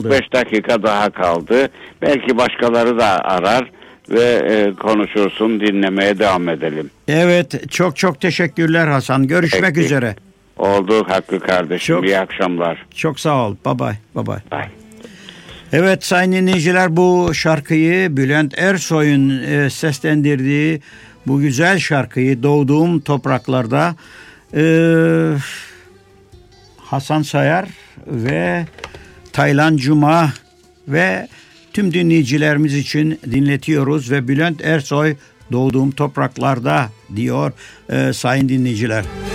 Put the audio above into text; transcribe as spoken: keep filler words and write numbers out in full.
beş dakika daha kaldı. Belki başkaları da arar ve e, konuşursun, dinlemeye devam edelim. Evet, çok çok teşekkürler Hasan. Görüşmek Peki. üzere. Oldu Hakkı kardeşim. Çok- İyi akşamlar. Çok sağ ol. Bye bye. Bye bye. Bye. Evet sayın dinleyiciler, bu şarkıyı Bülent Ersoy'un e, seslendirdiği bu güzel şarkıyı Doğduğum Topraklarda e, Hasan Sayar ve Taylan Cuma ve tüm dinleyicilerimiz için dinletiyoruz ve Bülent Ersoy Doğduğum Topraklarda diyor e, sayın dinleyiciler.